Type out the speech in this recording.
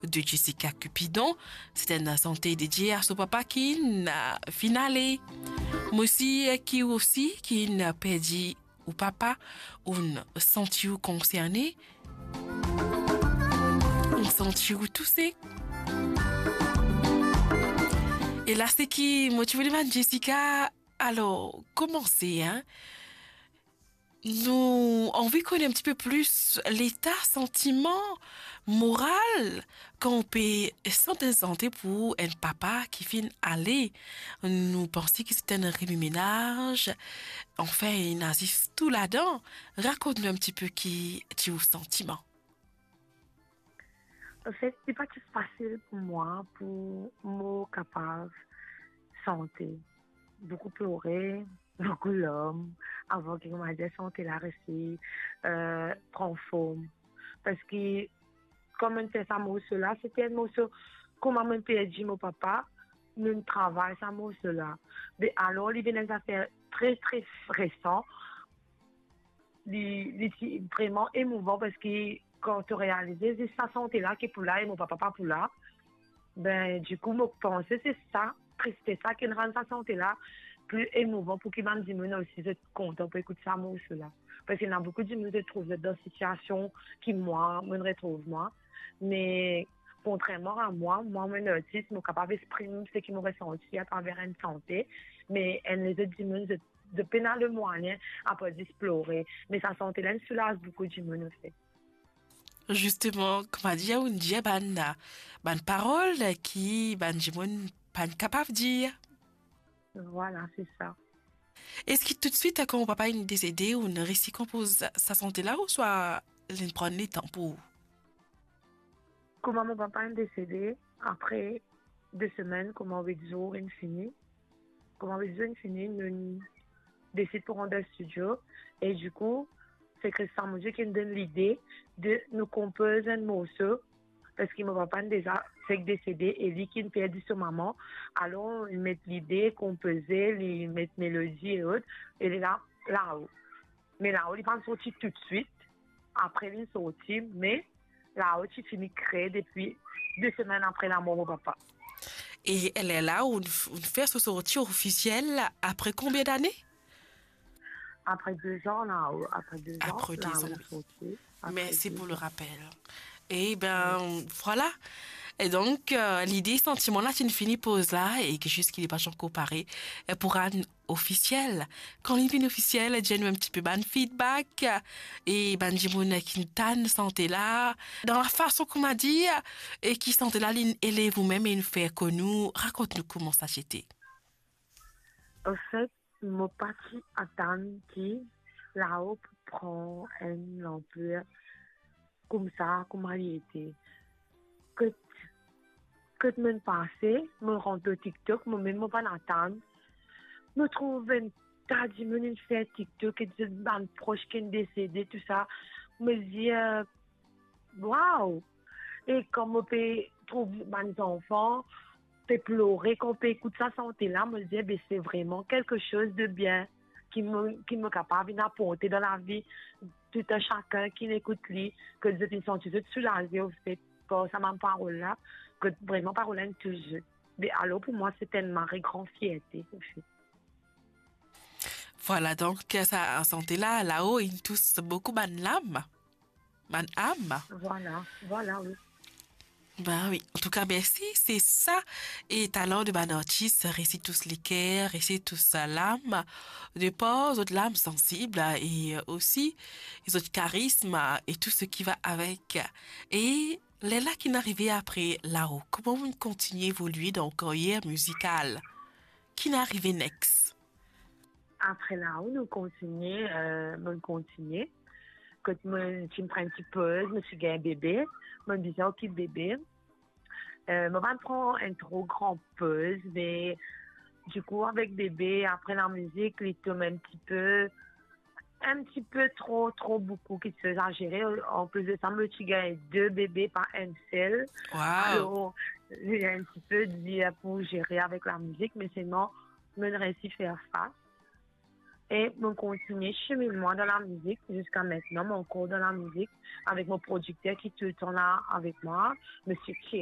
de Jessica Cupidon. C'est une santé dédiée à son papa qui n'a finalé. Moi qui n'a perdu ou papa, ou senti ou concerné, on senti ou toussé. Et là, c'est qui, moi, tu voulais dire, Jessica, alors, comment c'est, hein? Nous, on veut connaître un petit peu plus l'état, sentiment, moral qu'on peut sentir santé pour un papa qui vient aller. Nous pensons que c'est un remue-ménage. Enfin, il assiste tout là-dedans. Raconte-nous un petit peu qui tu as sentiment. En fait, c'est pas tout facile pour moi, pour moi capable santé. Beaucoup pleurer, beaucoup l'homme, avant que m'a dit santé la rester, prend forme. Parce que, comme on fait ça, là, c'était un morceau, comment on perdu mon papa, nous travaillons ça, là. Mais alors, il vient des affaires très, très récentes, vraiment émouvant parce que quand tu réalises, c'est sa santé là qui est pour là et mon papa pas pour là. Ben, du coup, moi, pensais, c'est ça qui rend sa santé là plus émouvant pour qu'il m'a dit, moi aussi, je suis content pour écouter ça, moi aussi là. Parce qu'il y a beaucoup de gens qui se trouvent dans une situation qui, moi, me retrouve, moi. Mais, contrairement à moi, mon artiste, je suis capable d'exprimer ce qui me ressenti à travers une santé. Mais, elle les autres gens, de peine à le moyen, à pas d'explorer. Mais sa santé là, elle soulage beaucoup de gens, en fait. Justement, comme a dit, on dit, ban parole qui, ban, jimon, pas capable de dire. Voilà, c'est ça. Est-ce que tout de suite, quand mon papa est décédé, on réussit qu'on pose sa santé là ou soit, il prend les temps pour. Comment mon papa est décédé, après 2 semaines, comment 8 jours, il finit. Comment 8 jours, il finit, nous décide pour rendre le studio. Et du coup, c'est Christian Moudieu qui nous donne l'idée de nous composer un morceau. Parce que mon papa déjà fait décédé et lui qui perdu sa maman. Alors, il met l'idée, composer, il met mélodie et autres. Et il est là-haut. Mais là-haut, il va sortir tout de suite. Après, il est sorti. Mais là-haut, il finit créer depuis 2 semaines après la mort de mon papa. Et elle est là, on fait ce sortie officielle après combien d'années? Après 2 ans, là-haut. Après 2 ans, Après des ans, là-haut, oui. sorti. Après Merci pour le 2 ans. rappel. Et Oui. ben, voilà. Et donc, l'idée, sentiment là, c'est une finie pause là, et que juste qu'il n'est pas encore paré pour un officiel. Quand il vient officiel, j'ai un petit peu ban feedback, et ben, j'ai mon quintane santé là, dans la façon qu'on m'a dit, et qui santé là, elle est vous-même et nous fait que nous, raconte-nous comment ça c'était. En fait, mon parti attend qui, là-haut, prend une ampleur comme ça, comme elle était. Que, que me passé, me rentre au TikTok, me même pas attendre. Me trouve une tas de gens qui fait TikTok, et des gens proches qui sont décédés, tout ça. Me dit, waouh! Et comme on peut trouver mes enfants, peut pleurer, qu'on peut écouter sa santé là, me dire, ben, c'est vraiment quelque chose de bien qui me capable d'apporter dans la vie tout un chacun qui l'écoute lui, que je me sens tout soulagée au fait, par sa même parole là, que vraiment parole là, toujours. Mais alors pour moi, c'est tellement une grande fierté, au fait. Voilà, donc, ça, santé là, là-haut, ils tous beaucoup ban l'âme, ban âme. Voilà, voilà, oui. Ben oui, en tout cas, merci, c'est ça. Et talent de ban artiste, récite tous les cœurs, récite tous l'âme, de pause, de l'âme sensible, et aussi, les autres charisme, et tout ce qui va avec. Et les là qui n'arrivaient après là-haut, comment vous continuez à évoluer dans la carrière musicale? Qui n'arrivait next? Après là, on continue. Quand tu me prends un petit peu, je me suis gagné un bébé, je me disais, ok, bébé. Je vais prendre un trop grand pause, mais du coup, avec bébé, après la musique, il tombe un petit peu trop beaucoup qui se exagéré. En plus de ça, je me suis gagné 2 bébés par un seul. Waouh! Alors, j'ai un petit peu dit pour gérer avec la musique, mais sinon, je me réussis à faire face. et me continuer cheminement dans la musique jusqu'à maintenant, mon cours dans la musique avec mon producteur qui est tout le temps là avec moi, Monsieur K.